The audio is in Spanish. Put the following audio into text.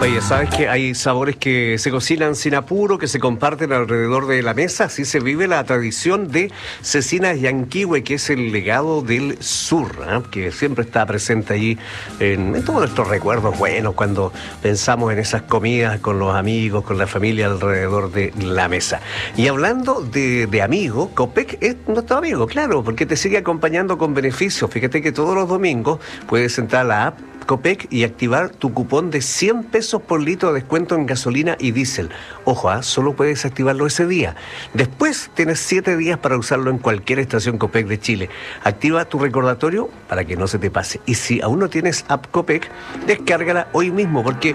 Oye, ¿sabes que hay sabores que se cocinan sin apuro, que se comparten alrededor de la mesa? Así se vive la tradición de Cecinas Yanquihue, que es el legado del sur, que siempre está presente allí en todos nuestros recuerdos buenos cuando pensamos en esas comidas con los amigos, con la familia alrededor de la mesa. Y hablando de amigos, Copec es nuestro amigo, claro, porque te sigue acompañando con beneficios. Fíjate que todos los domingos puedes entrar a la app Copec y activar tu cupón de 100 pesos por litro de descuento en gasolina y diésel. Ojo, solo puedes activarlo ese día. Después tienes 7 días para usarlo en cualquier estación Copec de Chile. Activa tu recordatorio para que no se te pase. Y si aún no tienes app Copec, descárgala hoy mismo porque